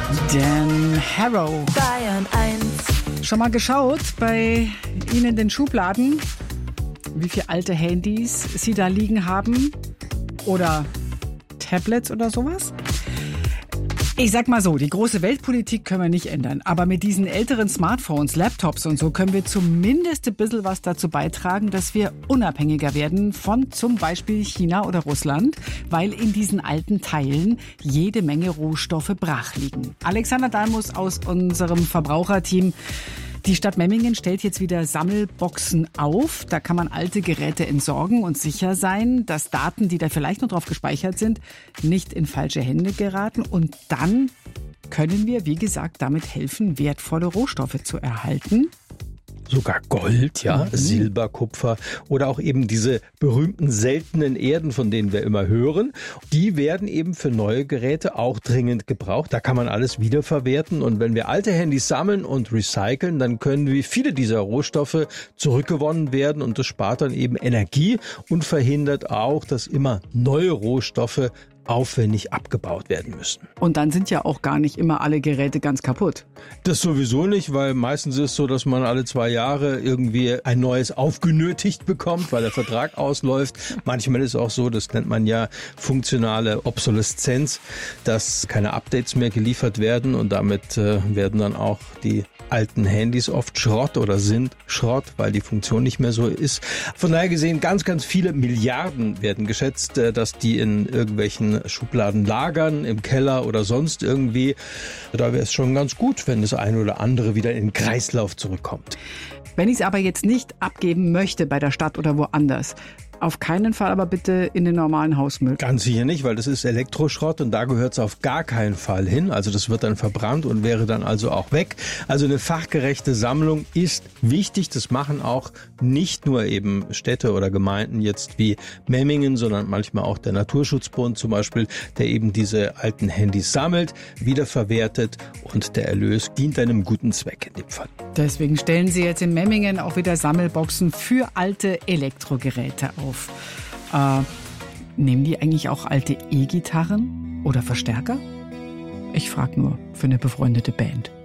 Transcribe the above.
Dan Harrow. Bayern 1. Schon mal geschaut bei Ihnen in den Schubladen, wie viele alte Handys Sie da liegen haben? Oder Tablets oder sowas? Ich sag mal so, die große Weltpolitik können wir nicht ändern. Aber mit diesen älteren Smartphones, Laptops und so können wir zumindest ein bisschen was dazu beitragen, dass wir unabhängiger werden von zum Beispiel China oder Russland, weil in diesen alten Teilen jede Menge Rohstoffe brach liegen. Alexander Dalmus aus unserem Verbraucherteam. Die Stadt Memmingen stellt jetzt wieder Sammelboxen auf. Da kann man alte Geräte entsorgen und sicher sein, dass Daten, die da vielleicht noch drauf gespeichert sind, nicht in falsche Hände geraten. Und dann können wir, wie gesagt, damit helfen, wertvolle Rohstoffe zu erhalten. Sogar Gold, ja, Silber, Kupfer oder auch eben diese berühmten seltenen Erden, von denen wir immer hören. Die werden eben für neue Geräte auch dringend gebraucht. Da kann man alles wiederverwerten. Und wenn wir alte Handys sammeln und recyceln, dann können wie viele dieser Rohstoffe zurückgewonnen werden. Und das spart dann eben Energie und verhindert auch, dass immer neue Rohstoffe aufwendig abgebaut werden müssen. Und dann sind ja auch gar nicht immer alle Geräte ganz kaputt. Das sowieso nicht, weil meistens ist es so, dass man alle 2 Jahre irgendwie ein neues aufgenötigt bekommt, weil der Vertrag ausläuft. Manchmal ist es auch so, das nennt man ja funktionale Obsoleszenz, dass keine Updates mehr geliefert werden und damit werden dann auch die alten Handys oft Schrott oder sind Schrott, weil die Funktion nicht mehr so ist. Von daher gesehen, ganz, ganz viele Milliarden werden geschätzt, dass die in irgendwelchen Schubladen lagern, im Keller oder sonst irgendwie. Da wäre es schon ganz gut, wenn das eine oder andere wieder in den Kreislauf zurückkommt. Wenn ich es aber jetzt nicht abgeben möchte bei der Stadt oder woanders, auf keinen Fall aber bitte in den normalen Hausmüll. Ganz sicher nicht, weil das ist Elektroschrott und da gehört es auf gar keinen Fall hin. Also das wird dann verbrannt und wäre dann also auch weg. Also eine fachgerechte Sammlung ist wichtig. Das machen auch nicht nur eben Städte oder Gemeinden jetzt wie Memmingen, sondern manchmal auch der Naturschutzbund zum Beispiel, der eben diese alten Handys sammelt, wiederverwertet und der Erlös dient einem guten Zweck in dem Fall. Deswegen stellen Sie jetzt in Memmingen auch wieder Sammelboxen für alte Elektrogeräte auf. Nehmen die eigentlich auch alte E-Gitarren oder Verstärker? Ich frage nur für eine befreundete Band.